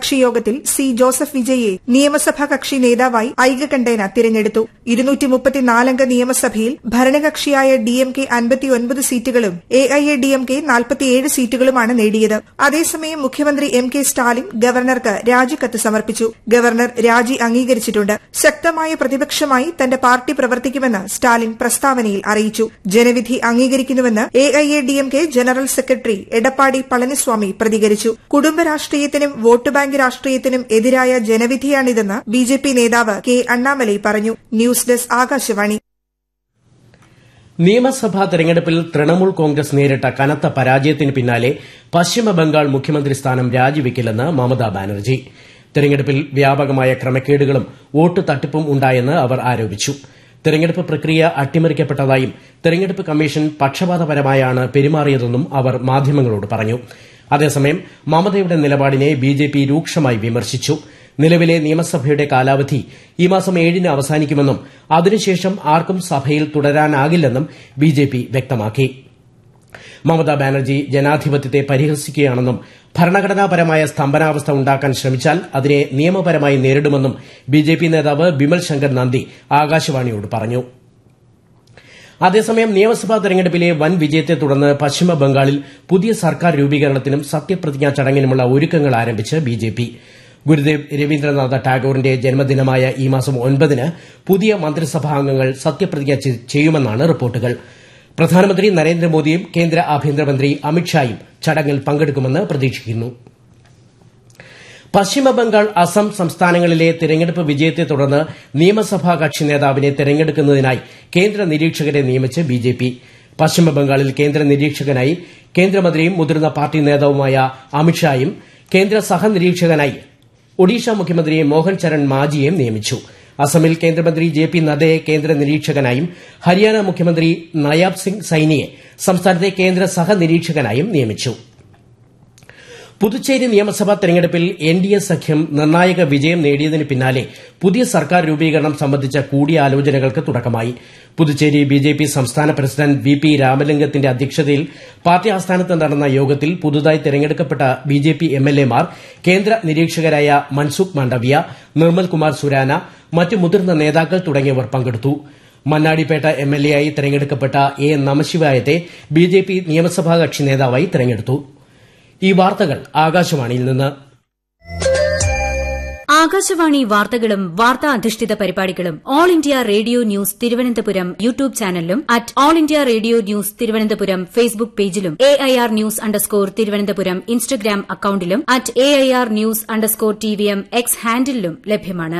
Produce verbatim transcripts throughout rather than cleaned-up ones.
കക്ഷി യോഗത്തിൽ C Joseph വിജയെ നിയമസഭാ കക്ഷി നേതാവായി ഐകകണ്ഠേന തിരഞ്ഞെടുത്തു. ഇരുന്നൂറ്റി മുപ്പത്തിനാലംഗ നിയമസഭയിൽ ഭരണകക്ഷിയായ ഡിഎംകെ അൻപത്തിയൊൻപത് സീറ്റുകളും എ ഐ എ ഡിഎംകെ നാൽപ്പത്തിയേഴ് സീറ്റുകളുമാണ് നേടിയത്. അതേസമയം മുഖ്യമന്ത്രി എം കെ സ്റ്റാലിൻ ഗവർണർക്ക് രാജിക്കത്ത് സമർപ്പിച്ചു. ഗവർണർ രാജി അംഗീകരിച്ചിട്ടുണ്ട്. ശക്തമായ പ്രതിപക്ഷമായി തന്റെ പാർട്ടി പ്രവർത്തിക്കുമെന്ന് സ്റ്റാലിൻ പ്രസ്താവനയിൽ അറിയിച്ചു. ജനവിധി അംഗീകരിക്കുന്നുവെന്ന് A I A DMK general secretary Edappadi Palaniswami പ്രതികരിച്ചു. കുടുംബ രാഷ്ട്രീയത്തിനും വോട്ട് ബാങ്ക് രാഷ്ട്രീയത്തിനും എതിരായ ജനവിധിയാണിതെന്ന് ബിജെപി നേതാവ് കെ അണ്ണാമലൈ പറഞ്ഞു. News desk Akashvani. നിയമസഭാ തെരഞ്ഞെടുപ്പിൽ തൃണമൂൽ കോൺഗ്രസ് നേരിട്ട കനത്ത പരാജയത്തിന് പിന്നാലെ പശ്ചിമബംഗാൾ മുഖ്യമന്ത്രി സ്ഥാനം രാജിവെക്കില്ലെന്ന് മമതാ ബാനർജി. തെരഞ്ഞെടുപ്പിൽ വ്യാപകമായ ക്രമക്കേടുകളും വോട്ട് തട്ടിപ്പും ഉണ്ടായെന്ന് അവർ ആരോപിച്ചു. തെരഞ്ഞെടുപ്പ് പ്രക്രിയ അട്ടിമറിക്കപ്പെട്ടതായും തെരഞ്ഞെടുപ്പ് കമ്മീഷൻ പക്ഷപാതപരമായാണ് പെരുമാറിയതെന്നും അവർ മാധ്യമങ്ങളോട് പറഞ്ഞു. അതേസമയം മമതയുടെ നിലപാടിനെ ബിജെപി രൂക്ഷമായി വിമർശിച്ചു. നിലവിലെ നിയമസഭയുടെ കാലാവധി ഈ മാസം ഏഴിന് അവസാനിക്കുമെന്നും അതിനുശേഷം ആർക്കും സഭയിൽ തുടരാനാകില്ലെന്നും ബിജെപി വ്യക്തമാക്കി. മമതാ ബാനർജി ജനാധിപത്യത്തെ പരിഹസിക്കുകയാണെന്നും ഭരണഘടനാപരമായ സ്തംഭനാവസ്ഥ ഉണ്ടാക്കാൻ ശ്രമിച്ചാൽ അതിനെ നിയമപരമായി നേരിടുമെന്നും ബിജെപി നേതാവ് ബിമൽ ശങ്കർ നന്ദി ആകാശവാണിയോട് പറഞ്ഞു. അതേസമയം നിയമസഭാ തെരഞ്ഞെടുപ്പിലെ വൻ വിജയത്തെ തുടർന്ന് പശ്ചിമബംഗാളിൽ പുതിയ സർക്കാർ രൂപീകരണത്തിനും സത്യപ്രതിജ്ഞാ ചടങ്ങിനുമുള്ള ഒരുക്കങ്ങൾ ആരംഭിച്ച് ബിജെപി. ഗുരുദേവ് രവീന്ദ്രനാഥ ടാഗോറിന്റെ ജന്മദിനമായ ഈ മാസം ഒൻപതിന് പുതിയ മന്ത്രിസഭാംഗങ്ങൾ സത്യപ്രതിജ്ഞ ചെയ്യുമെന്നാണ് റിപ്പോർട്ടുകൾ. പ്രധാനമന്ത്രി നരേന്ദ്രമോദിയും കേന്ദ്ര ആഭ്യന്തരമന്ത്രി അമിത്ഷായും ചടങ്ങിൽ പങ്കെടുക്കുമെന്ന് പ്രതീക്ഷിക്കുന്നു. പശ്ചിമബംഗാൾ, അസം സംസ്ഥാനങ്ങളിലെ തെരഞ്ഞെടുപ്പ് വിജയത്തെ തുടർന്ന് നിയമസഭാ കക്ഷി നേതാവിനെ തെരഞ്ഞെടുക്കുന്നതിനായി കേന്ദ്ര നിരീക്ഷകരെ നിയമിച്ച് ബിജെപി. പശ്ചിമബംഗാളിൽ കേന്ദ്ര നിരീക്ഷകനായി കേന്ദ്രമന്ത്രിയും മുതിർന്ന പാർട്ടി നേതാവുമായ അമിത്ഷായും കേന്ദ്ര സഹനിരീക്ഷകനായി ഒഡീഷ മുഖ്യമന്ത്രി മോഹൻ ചരൺ മാജിയെയും നിയമിച്ചു. അസമിൽ കേന്ദ്രമന്ത്രി ജെ പി നദ്ദയെ കേന്ദ്ര നിരീക്ഷകനായും ഹരിയാന മുഖ്യമന്ത്രി നയാബ് സിംഗ് സൈനിയെ സംസ്ഥാനത്തെ കേന്ദ്ര സഹനിരീക്ഷകനായും നിയമിച്ചു. പുതുച്ചേരി നിയമസഭാ തെരഞ്ഞെടുപ്പിൽ എൻ ഡി എ സഖ്യം നിർണായക വിജയം നേടിയതിന് പിന്നാലെ പുതിയ സർക്കാർ രൂപീകരണം സംബന്ധിച്ച കൂടിയാലോചനകൾക്ക് തുടക്കമായി. പുതുച്ചേരി ബിജെപി സംസ്ഥാന പ്രസിഡന്റ് വി പി രാമലിംഗത്തിന്റെ അധ്യക്ഷതയിൽ പാർട്ടി ആസ്ഥാനത്ത് നടന്ന യോഗത്തിൽ പുതുതായി തെരഞ്ഞെടുക്കപ്പെട്ട ബിജെപി എംഎൽഎമാർ, കേന്ദ്ര നിരീക്ഷകരായ മൻസുഖ് മാണ്ഡവ്യ, നിർമ്മൽ കുമാർ സുരാന, മറ്റ് മുതിർന്ന നേതാക്കൾ തുടങ്ങിയവർ പങ്കെടുത്തു. മണ്ണാടിപ്പേട്ട എംഎൽഎയായി തെരഞ്ഞെടുക്കപ്പെട്ട എ നമശിവായത്തെ ബിജെപി നിയമസഭാ കക്ഷി നേതാവായി തെരഞ്ഞെടുത്തു. ഈ വാർത്തകൾ ആകാശവാണിയിൽ നിന്ന്. ആകാശവാണി വാർത്തകളും വാർത്താ അധിഷ്ഠിത പരിപാടികളും all India radio news Thiruvananthapuram YouTube ചാനലിലും at all India radio news Thiruvananthapuram Facebook പേജിലും A I R news underscore Thiruvananthapuram Instagram അക്കൌണ്ടിലും at A I R news underscore T V M X ഹാൻഡിലും ലഭ്യമാണ്.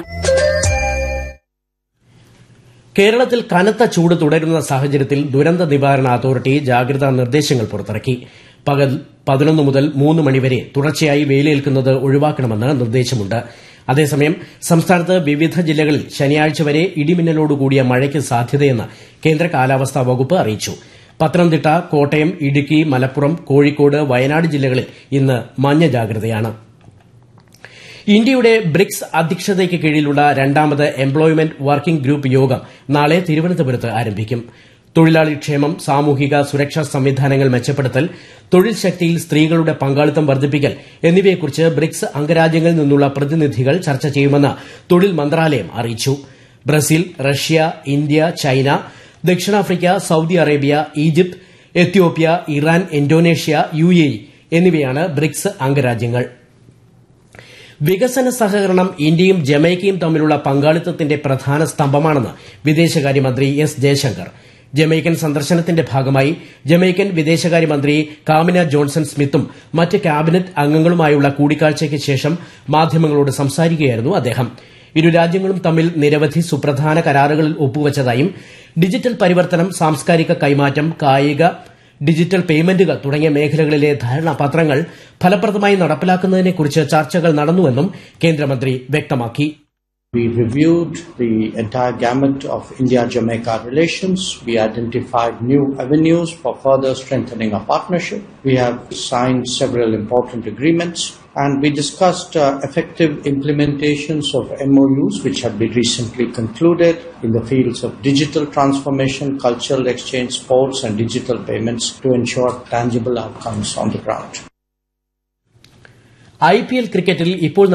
കേരളത്തിൽ കനത്ത ചൂട് തുടരുന്ന സാഹചര്യത്തിൽ ദുരന്ത നിവാരണ അതോറിറ്റി ജാഗ്രതാ നിർദ്ദേശങ്ങൾ പുറത്തിറക്കി. പകൽ പതിനൊന്ന് മുതൽ മൂന്ന് മണിവരെ തുടർച്ചയായി വെയിലേൽക്കുന്നത് ഒഴിവാക്കണമെന്ന് നിർദ്ദേശമുണ്ട്. അതേസമയം സംസ്ഥാനത്ത് വിവിധ ജില്ലകളിൽ ശനിയാഴ്ച വരെ ഇടിമിന്നലോടുകൂടിയ മഴയ്ക്ക് സാധ്യതയെന്ന് കേന്ദ്ര കാലാവസ്ഥാ വകുപ്പ് അറിയിച്ചു. പത്തനംതിട്ട, കോട്ടയം, ഇടുക്കി, മലപ്പുറം, കോഴിക്കോട്, വയനാട് ജില്ലകളിൽ ഇന്ന് മഞ്ഞ ജാഗ്രതയാണ്. ഇന്ത്യയുടെ ബ്രിക്സ് അധ്യക്ഷതയ്ക്ക് കീഴിലുള്ള രണ്ടാമത് എംപ്ലോയ്മെന്റ് വർക്കിംഗ് ഗ്രൂപ്പ് യോഗം നാളെ തിരുവനന്തപുരത്ത് ആരംഭിക്കും. തൊഴിലാളി ക്ഷേമം, സാമൂഹിക സുരക്ഷാ സംവിധാനങ്ങൾ മെച്ചപ്പെടുത്തൽ, തൊഴിൽ ശക്തിയിൽ സ്ത്രീകളുടെ പങ്കാളിത്തം വർദ്ധിപ്പിക്കൽ എന്നിവയെക്കുറിച്ച് ബ്രിക്സ് അംഗരാജ്യങ്ങളിൽ നിന്നുള്ള പ്രതിനിധികൾ ചർച്ച ചെയ്യുമെന്ന് തൊഴിൽ മന്ത്രാലയം അറിയിച്ചു. ബ്രസീൽ, റഷ്യ, ഇന്ത്യ, ചൈന, ദക്ഷിണാഫ്രിക്ക, Saudi Arabia, Egypt, Ethiopia, Iran, Indonesia, U A E എന്നിവയാണ് ബ്രിക്സ് അംഗരാജ്യങ്ങൾ. വികസന സഹകരണം ഇന്ത്യയും ജമൈക്കയും തമ്മിലുള്ള പങ്കാളിത്തത്തിന്റെ പ്രധാന സ്തംഭമാണെന്ന് വിദേശകാര്യമന്ത്രി എസ് ജയശങ്കർ. ജമൈക്കൻ സന്ദർശനത്തിന്റെ ഭാഗമായി ജമൈക്കൻ വിദേശകാര്യമന്ത്രി കാമിന ജോൺസൺ സ്മിത്തും മറ്റ് ക്യാബിനറ്റ് അംഗങ്ങളുമായുള്ള കൂടിക്കാഴ്ചയ്ക്ക് ശേഷം മാധ്യമങ്ങളോട് സംസാരിക്കുകയായിരുന്നു അദ്ദേഹം. ഇരു രാജ്യങ്ങളും തമ്മിൽ നിരവധി സുപ്രധാന കരാറുകളിൽ ഒപ്പുവച്ചതായും ഡിജിറ്റൽ പരിവർത്തനം, സാംസ്കാരിക കൈമാറ്റം, കായിക, ഡിജിറ്റൽ പേയ്മെന്റുകൾ തുടങ്ങിയ മേഖലകളിലെ ധാരണാപത്രങ്ങൾ ഫലപ്രദമായി നടപ്പിലാക്കുന്നതിനെക്കുറിച്ച് ചർച്ചകൾ നടന്നുവെന്നും കേന്ദ്രമന്ത്രി വ്യക്തമാക്കി. We reviewed the entire gamut of India-Jamaica relations. We identified new avenues for further strengthening our partnership. We have signed several important agreements, and we discussed uh, effective implementations of M O Us which have been recently concluded in the fields of digital transformation, cultural exchange, sports and digital payments to ensure tangible outcomes on the ground. I P L ക്രിക്കറ്റിൽ ഇപ്പോൾ